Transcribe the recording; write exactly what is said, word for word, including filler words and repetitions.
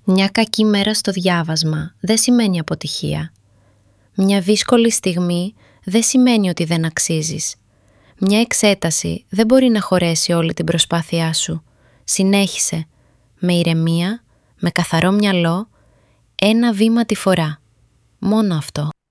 Μια κακή μέρα στο διάβασμα δεν σημαίνει αποτυχία. Μια δύσκολη στιγμή δεν σημαίνει ότι δεν αξίζεις. Μια εξέταση δεν μπορεί να χωρέσει όλη την προσπάθειά σου. Συνέχισε, με ηρεμία, με καθαρό μυαλό, ένα βήμα τη φορά. Μόνο αυτό.